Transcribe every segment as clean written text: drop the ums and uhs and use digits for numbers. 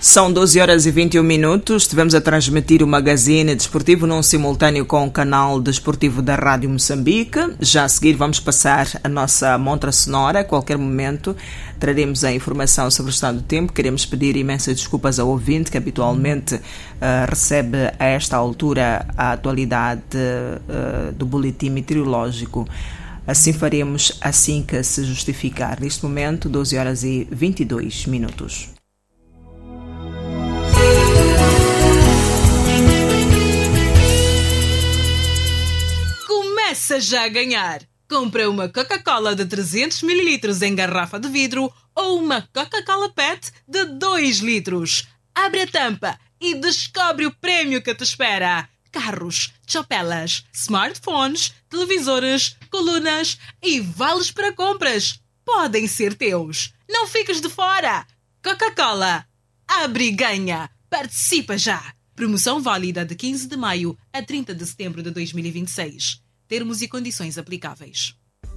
São 12 horas e 21 minutos. Estivemos a transmitir o magazine desportivo num simultâneo com o canal desportivo da Rádio Moçambique. Já a seguir vamos passar a nossa montra sonora. A qualquer momento traremos a informação sobre o estado do tempo. Queremos pedir imensas desculpas ao ouvinte que habitualmente recebe a esta altura a atualidade do boletim meteorológico. Assim faremos assim que se justificar. Neste momento, 12 horas e 22 minutos. Começa já a ganhar! Compra uma Coca-Cola de 300 ml em garrafa de vidro ou uma Coca-Cola PET de 2 litros. Abre a tampa e descobre o prémio que te espera. Carros, chopelas, smartphones, televisores, colunas e vales para compras. Podem ser teus. Não fiques de fora. Coca-Cola. Abre e ganha. Participa já. Promoção válida de 15 de maio a 30 de setembro de 2026. Termos e condições aplicáveis.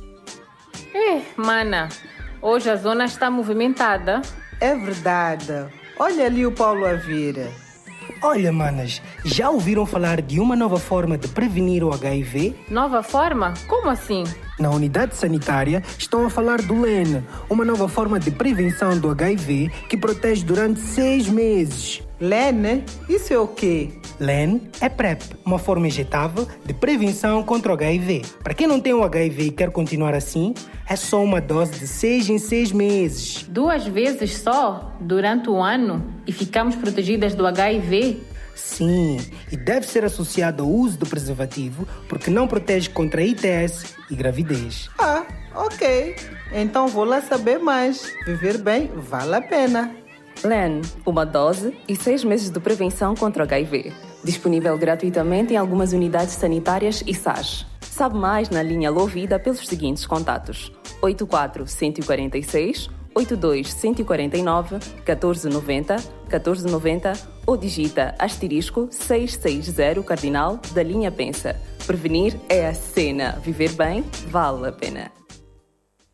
Mana, hoje a zona está movimentada. É verdade. Olha ali o Paulo Avira. Olha, manas, já ouviram falar de uma nova forma de prevenir o HIV? Nova forma? Como assim? Na unidade sanitária estão a falar do LEN, uma nova forma de prevenção do HIV que protege durante 6 meses. LEN? Isso é o quê? LEN é PrEP, uma forma injetável de prevenção contra o HIV. Para quem não tem o HIV e quer continuar assim, é só uma dose de 6 em 6 meses. 2 vezes só, durante o ano, e ficamos protegidas do HIV? Sim, e deve ser associado ao uso do preservativo, porque não protege contra ITS e gravidez. Ok. Então vou lá saber mais. Viver bem vale a pena. LEN, uma dose e 6 meses de prevenção contra o HIV. Disponível gratuitamente em algumas unidades sanitárias e SAS. Sabe mais na linha Lovida pelos seguintes contatos: 84 146 82 149 1490 1490 ou digita *660 cardinal da linha Pensa. Prevenir é a cena. Viver bem vale a pena.